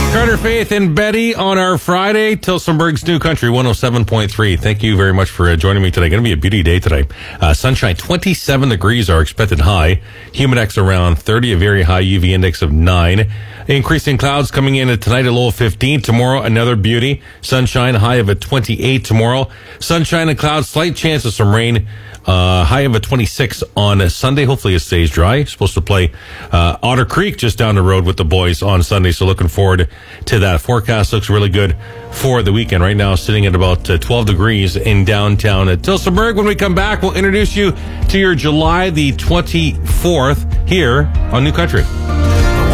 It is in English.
Carter, Faith, and Betty on our Friday. Tillsonburg's New Country 107.3. Thank you very much for joining me today. Going to be a beauty day today. Sunshine, 27 degrees are expected high. Humidex around 30, a very high UV index of 9. Increasing clouds coming in at tonight, a low of 15. Tomorrow, another beauty. Sunshine, high of a 28 tomorrow. Sunshine and clouds, slight chance of some rain. High of a 26 on Sunday. Hopefully it stays dry. Supposed to play Otter Creek just down the road with the boys on Sunday. So looking forward to that. Forecast looks really good for the weekend. Right now sitting at about 12 degrees in downtown Tillsonburg. When we come back, we'll introduce you to your July the 24th here on New Country.